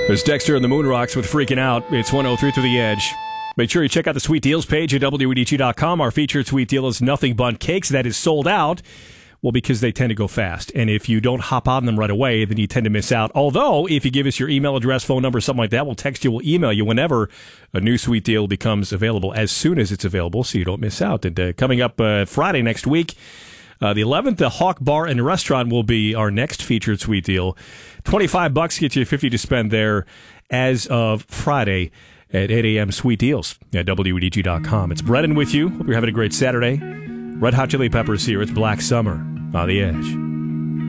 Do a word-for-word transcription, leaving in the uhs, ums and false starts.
There's Dexter and the Moon Rocks with Freaking Out. It's one oh three through the Edge. Make sure you check out the Sweet Deals page at W E D G dot com. Our featured sweet deal is Nothing Bundt Cakes. That is sold out. Well, because they tend to go fast. And if you don't hop on them right away, then you tend to miss out. Although, if you give us your email address, phone number, something like that, we'll text you, we'll email you whenever a new sweet deal becomes available, as soon as it's available, so you don't miss out. And uh, coming up uh, Friday next week, uh, the eleventh, the Hawk Bar and Restaurant will be our next featured sweet deal. twenty-five bucks gets you fifty to spend there as of Friday at eight a.m. Sweet Deals at W E D G dot com. It's Brennan with you. Hope you're having a great Saturday. Red Hot Chili Peppers here. It's Black Summer on the Edge.